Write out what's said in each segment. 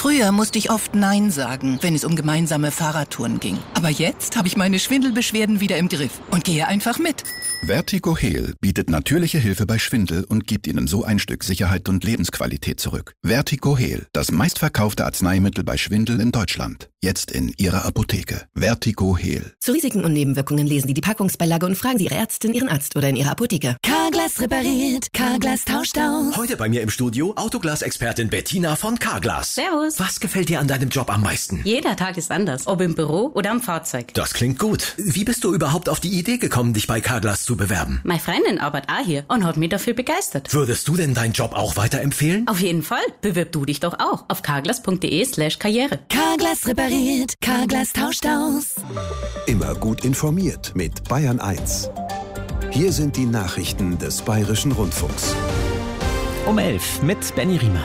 Früher musste ich oft Nein sagen, wenn es um gemeinsame Fahrradtouren ging. Aber jetzt habe ich meine Schwindelbeschwerden wieder im Griff und gehe einfach mit. Vertigo Heal bietet natürliche Hilfe bei Schwindel und gibt Ihnen so ein Stück Sicherheit und Lebensqualität zurück. Vertigo Heal, das meistverkaufte Arzneimittel bei Schwindel in Deutschland. Jetzt in Ihrer Apotheke. Vertigo Heal. Zu Risiken und Nebenwirkungen lesen Sie die Packungsbeilage und fragen Sie Ihre Ärztin, Ihren Arzt oder in Ihrer Apotheke. Carglass repariert, Carglass tauscht aus. Heute bei mir im Studio Autoglas-Expertin Bettina von Carglass. Servus. Was gefällt dir an deinem Job am meisten? Jeder Tag ist anders, ob im Büro oder am Fahrzeug. Das klingt gut. Wie bist du überhaupt auf die Idee gekommen, dich bei Carglass zu bewerben? Meine Freundin arbeitet auch hier und hat mich dafür begeistert. Würdest du denn deinen Job auch weiterempfehlen? Auf jeden Fall. Bewirb du dich doch auch auf carglass.de/karriere. Carglass repariert, Carglass tauscht aus. Immer gut informiert mit Bayern 1. Hier sind die Nachrichten des Bayerischen Rundfunks. Um 11 mit Benny Riemer.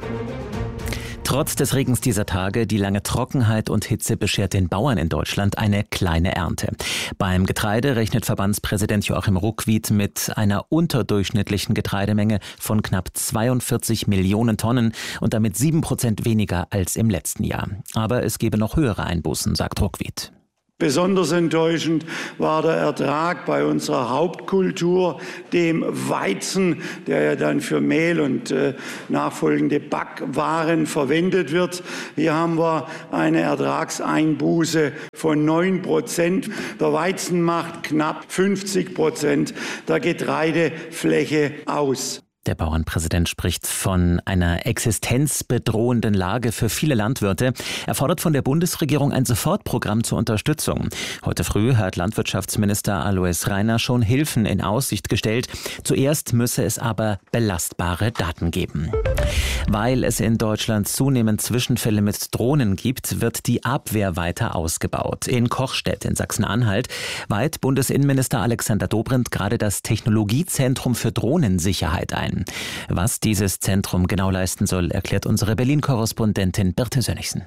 Trotz des Regens dieser Tage, die lange Trockenheit und Hitze beschert den Bauern in Deutschland eine kleine Ernte. Beim Getreide rechnet Verbandspräsident Joachim Ruckwied mit einer unterdurchschnittlichen Getreidemenge von knapp 42 Millionen Tonnen und damit 7% weniger als im letzten Jahr. Aber es gebe noch höhere Einbußen, sagt Ruckwied. Besonders enttäuschend war der Ertrag bei unserer Hauptkultur, dem Weizen, der ja dann für Mehl und nachfolgende Backwaren verwendet wird. Hier haben wir eine Ertragseinbuße von 9%. Der Weizen macht knapp 50% der Getreidefläche aus. Der Bauernpräsident spricht von einer existenzbedrohenden Lage für viele Landwirte. Er fordert von der Bundesregierung ein Sofortprogramm zur Unterstützung. Heute früh hat Landwirtschaftsminister Alois Rainer schon Hilfen in Aussicht gestellt. Zuerst müsse es aber belastbare Daten geben. Weil es in Deutschland zunehmend Zwischenfälle mit Drohnen gibt, wird die Abwehr weiter ausgebaut. In Kochstedt in Sachsen-Anhalt weiht Bundesinnenminister Alexander Dobrindt gerade das Technologiezentrum für Drohnensicherheit ein. Was dieses Zentrum genau leisten soll, erklärt unsere Berlin-Korrespondentin Birte Sönnigsen.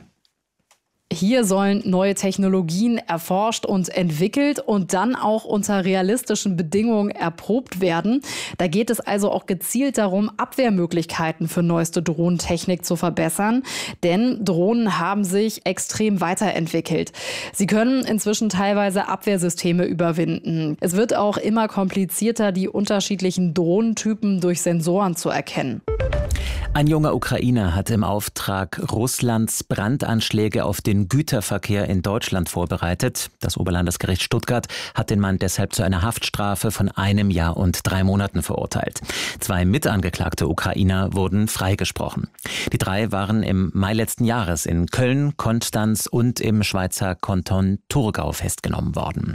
Hier sollen neue Technologien erforscht und entwickelt und dann auch unter realistischen Bedingungen erprobt werden. Da geht es also auch gezielt darum, Abwehrmöglichkeiten für neueste Drohnentechnik zu verbessern. Denn Drohnen haben sich extrem weiterentwickelt. Sie können inzwischen teilweise Abwehrsysteme überwinden. Es wird auch immer komplizierter, die unterschiedlichen Drohnentypen durch Sensoren zu erkennen. Ein junger Ukrainer hat im Auftrag Russlands Brandanschläge auf den Güterverkehr in Deutschland vorbereitet. Das Oberlandesgericht Stuttgart hat den Mann deshalb zu einer Haftstrafe von 1 Jahr und 3 Monaten verurteilt. 2 mitangeklagte Ukrainer wurden freigesprochen. Die 3 waren im Mai letzten Jahres in Köln, Konstanz und im Schweizer Kanton Thurgau festgenommen worden.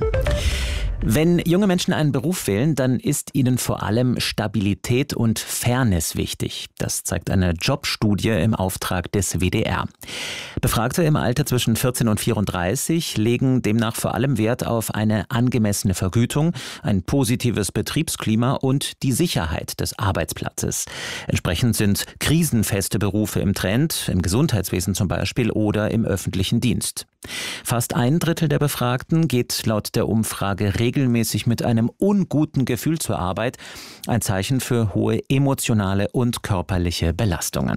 Wenn junge Menschen einen Beruf wählen, dann ist ihnen vor allem Stabilität und Fairness wichtig. Das zeigt eine Jobstudie im Auftrag des WDR. Befragte im Alter zwischen 14 und 34 legen demnach vor allem Wert auf eine angemessene Vergütung, ein positives Betriebsklima und die Sicherheit des Arbeitsplatzes. Entsprechend sind krisenfeste Berufe im Trend, im Gesundheitswesen zum Beispiel oder im öffentlichen Dienst. Fast 1/3 der Befragten geht laut der Umfrage regelmäßig mit einem unguten Gefühl zur Arbeit, ein Zeichen für hohe emotionale und körperliche Belastungen.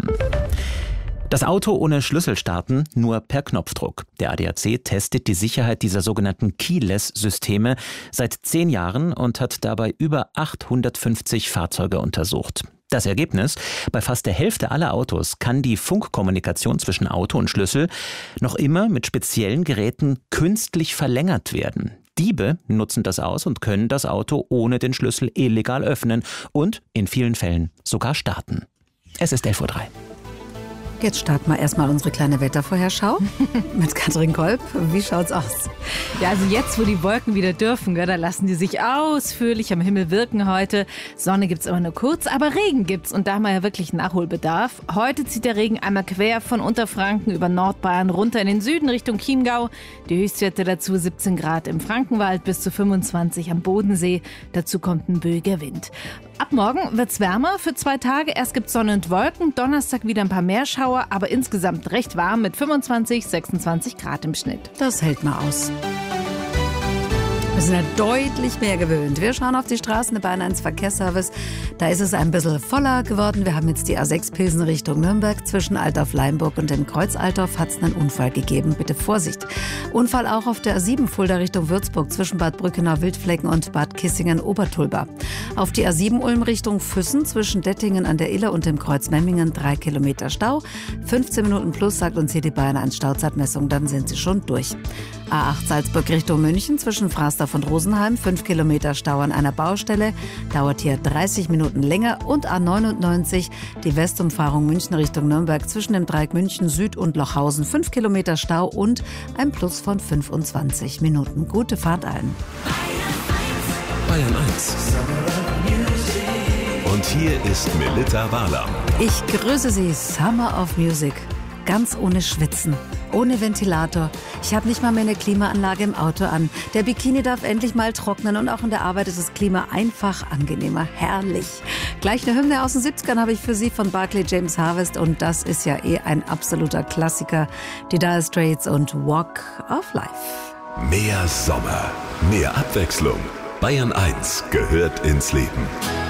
Das Auto ohne Schlüssel starten, nur per Knopfdruck. Der ADAC testet die Sicherheit dieser sogenannten Keyless-Systeme seit 10 Jahren und hat dabei über 850 Fahrzeuge untersucht. Das Ergebnis: Bei fast der Hälfte aller Autos kann die Funkkommunikation zwischen Auto und Schlüssel noch immer mit speziellen Geräten künstlich verlängert werden. Diebe nutzen das aus und können das Auto ohne den Schlüssel illegal öffnen und in vielen Fällen sogar starten. Es ist 11:03 Uhr. Jetzt starten wir erstmal unsere kleine Wettervorherschau mit Katrin Kolb. Wie schaut's aus? Ja, also jetzt, wo die Wolken wieder dürfen, da lassen die sich ausführlich am Himmel wirken heute. Sonne gibt's aber nur kurz, aber Regen gibt's und da haben wir ja wirklich Nachholbedarf. Heute zieht der Regen einmal quer von Unterfranken über Nordbayern runter in den Süden Richtung Chiemgau. Die Höchstwerte dazu 17 Grad im Frankenwald bis zu 25 am Bodensee. Dazu kommt ein böiger Wind. Ab morgen wird's wärmer für 2 Tage. Erst gibt's Sonne und Wolken, Donnerstag wieder ein paar Meerschauer, aber insgesamt recht warm mit 25, 26 Grad im Schnitt. Das hält mal aus. Wir sind ja deutlich mehr gewöhnt. Wir schauen auf die Straßen der Bayern 1 Verkehrsservice. Da ist es ein bisschen voller geworden. Wir haben jetzt die A6 Pilsen Richtung Nürnberg. Zwischen Altdorf-Leimburg und dem Kreuz Altdorf hat es einen Unfall gegeben. Bitte Vorsicht. Unfall auch auf der A7 Fulda Richtung Würzburg zwischen Bad Brückenau-Wildflecken und Bad Kissingen-Obertulba. Auf die A7 Ulm Richtung Füssen zwischen Dettingen an der Iller und dem Kreuz Memmingen 3 Kilometer Stau. 15 Minuten plus, sagt uns hier die Bayern 1 Stauzeitmessung, dann sind sie schon durch. A8 Salzburg Richtung München zwischen Fraßdorf und Rosenheim, 5 Kilometer Stau an einer Baustelle, dauert hier 30 Minuten länger. Und A99 die Westumfahrung München Richtung Nürnberg zwischen dem Dreieck München Süd und Lochhausen, 5 Kilometer Stau und ein Plus von 25 Minuten. Gute Fahrt allen. Bayern 1. Und hier ist Melitta Wahler. Ich grüße Sie, Summer of Music. Ganz ohne Schwitzen, ohne Ventilator. Ich habe nicht mal mehr eine Klimaanlage im Auto an. Der Bikini darf endlich mal trocknen und auch in der Arbeit ist das Klima einfach angenehmer. Herrlich. Gleich eine Hymne aus den 70ern habe ich für Sie von Barclay James Harvest und das ist ja ein absoluter Klassiker. Die Dire Straits und Walk of Life. Mehr Sommer, mehr Abwechslung. Bayern 1 gehört ins Leben.